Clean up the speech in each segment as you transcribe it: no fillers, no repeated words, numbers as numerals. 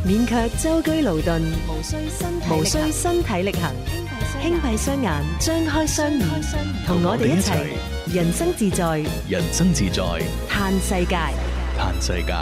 免卻舟車勞頓， 無需身體力行， 輕閉雙眼，張開雙耳，同我哋一齊人生自在， 人生自在， 嘆世界。 嘆世界。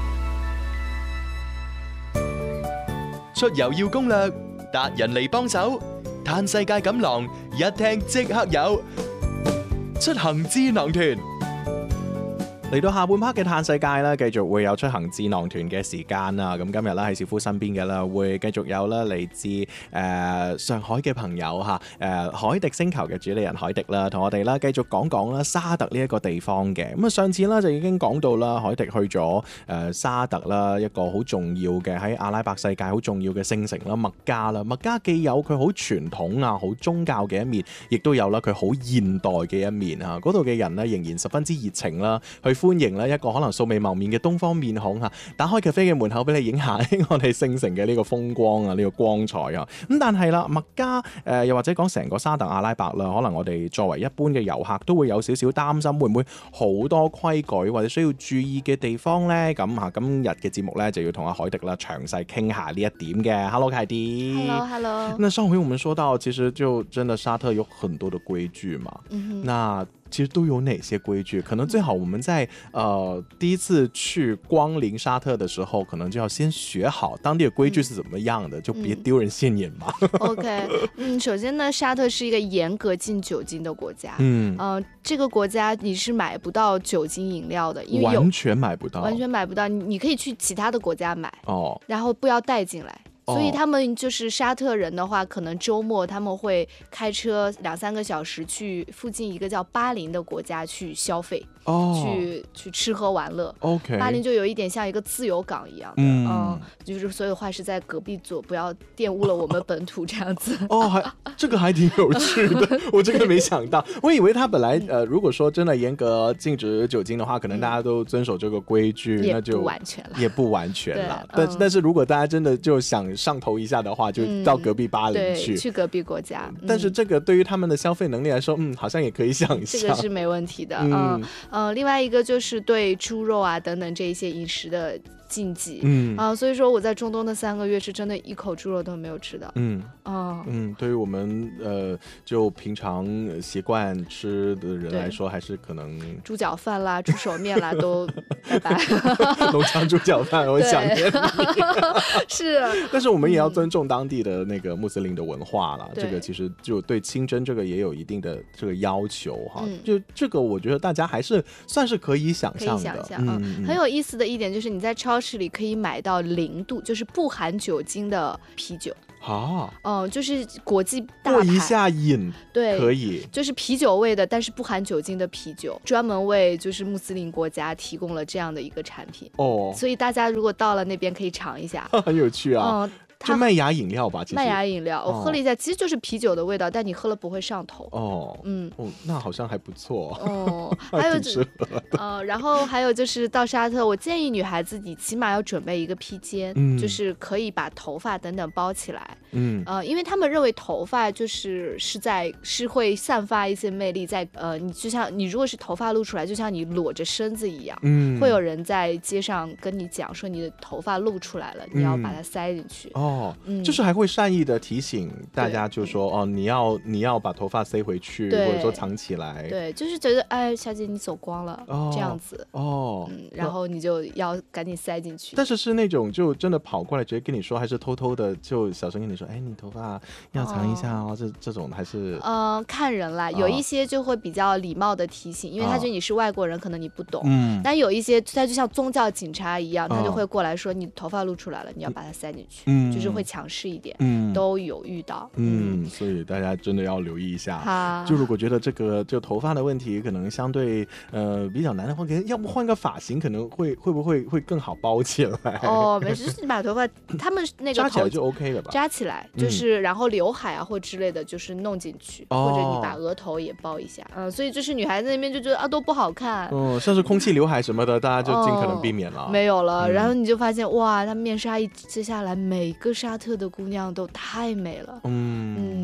出遊要攻略，達人嚟幫手，嘆世界錦囊一聽即刻有，出行智囊團。 嚟到下半 part 嘅嘆世界啦，繼續會有出行智囊團嘅時間啦。咁今日咧喺小夫身邊嘅啦，會繼續有啦嚟自上海嘅朋友嚇，海迪星球嘅主理人海迪啦，同我哋啦繼續講講啦沙特呢一個地方嘅。咁啊上次啦就已經講到啦，海迪去咗沙特啦，一個好重要嘅喺阿拉伯世界好重要嘅聖城啦，麥加啦。麥加既有佢好傳統啊、好宗教嘅一面，亦都有啦佢好現代嘅一面嚇。嗰度嘅人呢，仍然十分之熱情啦，去歡迎咧一個可能素未謀面嘅東方面孔嚇，打開咖啡嘅門口俾你影下我哋聖城嘅呢個風光啊，呢個光彩啊。咁但係啦，麥加又或者講成個沙特阿拉伯啦，可能我哋作為一般嘅遊客都會有少少擔心，會唔會好多規矩或者需要注意嘅地方呢？咁嚇今日嘅節目呢，就要同阿海迪啦詳細傾下呢一點嘅。Hello， 凱迪。 Hello。 那上回我們說到，其實就真的沙特有很多的規矩嘛。那其實都有哪些規矩？可能最好我們在第一次去光臨沙特的時候，可能就要先學好當地的規矩是怎麼樣的，就別丟人現眼嘛。 OK， 首先呢，沙特是一個嚴格禁酒精的國家。這個國家你是買不到酒精飲料的，因為完全買不到， 完全買不到。你可以去其他的國家買，然後不要帶進來。所以他們就是沙特人的話，可能周末他們會開車2-3個小時去附近一個叫巴林的國家去消費，去吃喝玩樂。巴林就有一點像一個自由港一樣的，就是所有話是在隔壁做，不要玷污了我們本土這樣子。 這個還挺有趣的，我真的沒想到。我以為他本來如果說真的嚴格禁止酒精的話，可能大家都遵守這個規矩，那就也不完全啦。但是如果大家真的就想上頭一下的話，就到隔壁巴林去隔壁國家。 但是這個對於他們的消費能力來說，好像也可以想象， 這個是沒問題的。另外一個就是對豬肉啊等等這一些飲食的禁忌。所以說我在中東的3個月是真的一口豬肉都沒有吃到。 對於我們就平常習慣吃的人來說，還是可能豬腳飯啦、豬手麵啦都拜拜。 農場豬腳飯，我想念你。 是， 但是我們也要尊重當地的那個穆斯林的文化啦。這個其實就對清真這個也有一定的這個要求哈。就這個我覺得大家還是算是可以想象的。 可以想象。很有意思的一點就是你在超市裏可以買到0度，就是不含酒精的啤酒。就是國際大牌，過一下癮， 對， 可以， 就是啤酒味的，但是不含酒精的啤酒，專門為就是穆斯林國家提供了這樣的一個產品。所以大家如果到了那邊可以嘗一下， 很有趣啊。就麥芽飲料吧，其實麥芽飲料，我喝了一下，其實就是啤酒的味道，但你喝了不會上頭。 那好像還不錯。 還有然後還有就是到沙特，我建議女孩子你起碼要準備一個披肩，就是可以把頭髮等等包起來。因為他們認為頭髮是會散發一些魅力，在你就像你如果是頭髮露出來，就像你裸着身子一樣，會有人在街上跟你講說你的頭髮露出來了，你要把它塞進去。 就是還會善意的提醒大家，就說你要把頭髮塞回去，或者說藏起來。 對，就是覺得哎，小姐你走光了，這樣子。然後你就要趕緊塞進去。 但是那種就真的跑過來直接跟你說，還是偷偷的就小聲跟你說，哎，你頭髮要藏一下哦。這種還是看人啦，有一些就會比較禮貌的提醒，因為他覺得你是外國人，可能你不懂。但有一些他就像宗教警察一樣，他就會過來說，你頭髮露出來了，你要把它塞進去。就是會強勢一點，都有遇到。 所以大家真的要留意一下。就如果覺得這個就頭髮的問題可能相對比較難的話，可能要不換個髮型，可能會不會更好包起來？ 沒事，你把頭髮他們那個紮起來就 OK 了吧？ 紮起來就是然後劉海啊或之類的，就是弄進去，或者你把額頭也包一下。所以就是女孩子那邊就覺得都不好看。 像是空氣劉海什麼的，大家就盡可能避免了。 沒有了，然後你就發現哇，他面紗一揭下來，每個沙特的姑娘都太美了。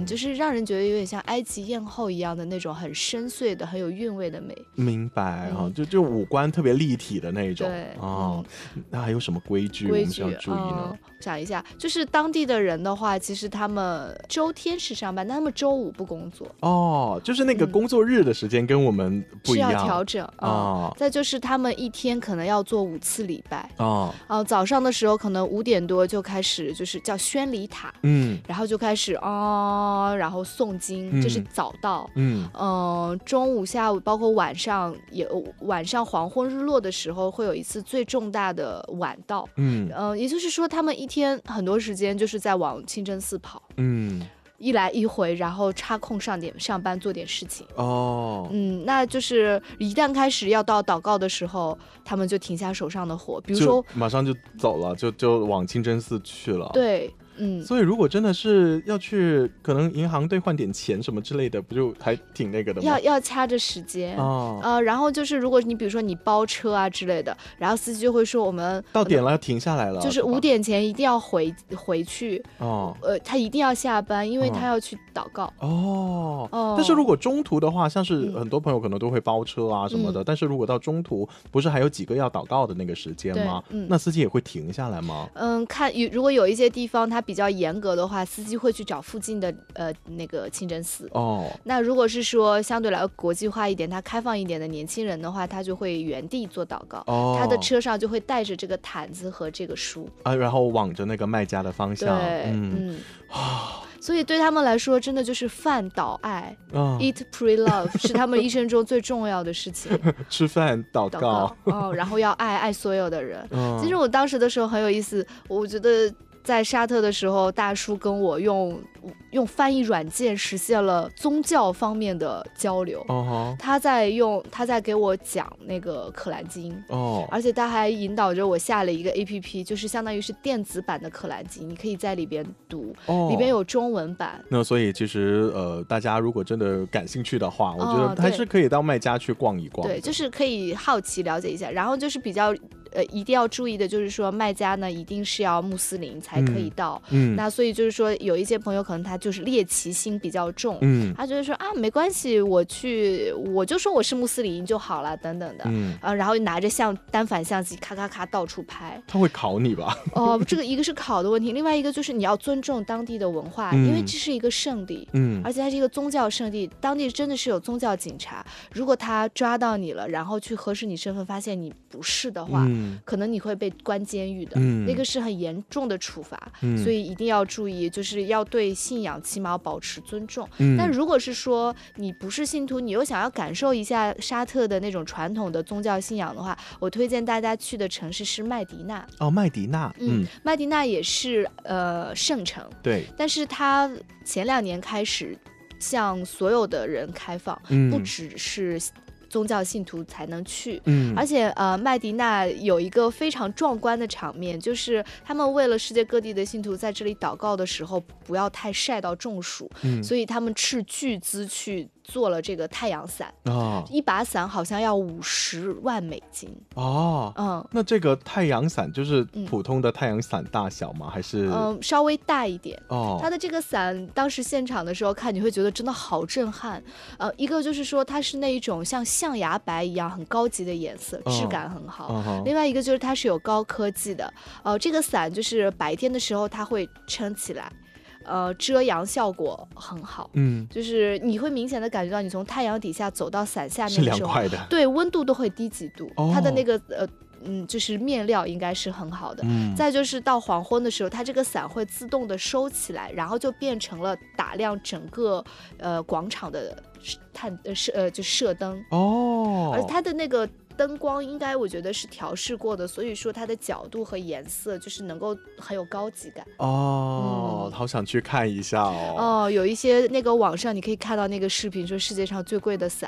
就是让人觉得有点像埃及艳后一样的那种很深邃的、很有韵味的美。 明白哈，就五官特别立体的那种。 对那还有什么规矩我们需要注意呢？ 想一下，就是当地的人的话，其实他们周天是上班，但他们周五不工作。 就是那个工作日的时间跟我们不一样， 是要调整再就是他们一天可能要做5次礼拜。早上的时候可能5点多就开始，就是叫宣礼塔，然后就开始然后诵经，这是早到。中午、下午，包括晚上黄昏日落的时候，会有一次最重大的晚到。也就是说，他们一天很多时间就是在往清真寺跑。一来一回，然后插空上班做点事情。那就是一旦开始要到祷告的时候，他们就停下手上的活，比如说马上就走了，就往清真寺去了。 对。 所以如果真的是要去可能银行兑换点钱什么之类的，不就还挺那个的吗？ 要掐着时间。然后就是如果你比如说你包车啊之类的，然后司机就会说我们到点了要停下来了， 就是5点前一定要回去。他一定要下班，因为他要去祷告。 但是如果中途的话，像是很多朋友可能都会包车啊什么的，但是如果到中途不是还有几个要祷告的那个时间吗？那司机也会停下来吗？ 看如果有一些地方它比较严格的话，司机会去找附近的那个清真寺。那如果是说相对来国际化一点，它开放一点的年轻人的话，他就会原地做祷告。他的车上就会带着这个毯子和这个书然后往着那个卖家的方向。 所以对他们来说，真的就是饭祷爱，eat pray love 是他们一生中最重要的事情。 吃饭祷告然后要爱所有的人。其实我当时的时候很有意思，我觉得在沙特的时候，大叔跟我用翻译软件实现了宗教方面的交流。他在给我讲那个可兰经。而且他还引导着我下了一个 APP， 就是相当于是电子版的可兰经，你可以在里边读。里边有中文版。那所以其实大家如果真的感兴趣的话，我觉得还是可以到卖家去逛一逛。 对，就是可以好奇了解一下。然后就是比较一定要注意的就是说，卖家呢一定是要穆斯林才可以到。那所以就是说有一些朋友可能他就是猎奇心比较重，他觉得说没关系，我就说我是穆斯林就好了等等的。然后拿着单反相机咔咔咔到处拍。 他会考你吧？ 这个一个是考的问题，另外一个就是你要尊重当地的文化，因为这是一个圣地，而且它是一个宗教圣地，当地真的是有宗教警察，如果他抓到你了，然后去核实你身份，发现你不是的话，可能你会被关监狱的，那个是很严重的处罚。所以一定要注意，就是要对信仰起码保持尊重。但如果是说你不是信徒，你又想要感受一下沙特的那种传统的宗教信仰的话，我推荐大家去的城市是麦迪那。 麦迪那， 麦迪那也是圣城。 对， 但是它前2年开始向所有的人开放，不只是宗教信徒才能去。而且麦迪那有一个非常壮观的场面，就是他们为了世界各地的信徒在这里祷告的时候不要太晒到中暑，所以他们斥巨资去做了这个太阳伞。一把伞好像要50万美金。那这个太阳伞就是普通的太阳伞大小吗？还是稍微大一点。它的这个伞当时现场的时候看，你会觉得真的好震撼。一个就是说它是那一种像象牙白一样很高级的颜色，质感很好。另外一个就是它是有高科技的。这个伞就是白天的时候它会撑起来，遮阳效果很好。就是你会明显的感觉到你从太阳底下走到伞下面的时候， 是凉快的， 对，温度都会低几度。它的那个就是面料应该是很好的。再就是到黄昏的时候，它这个伞会自动的收起来，然后就变成了打亮整个广场的就射灯。而它的那个灯光应该我觉得是调试过的，所以说它的角度和颜色就是能够很有高级感。 好想去看一下哦。 有一些那个网上你可以看到那个视频，说世界上最贵的伞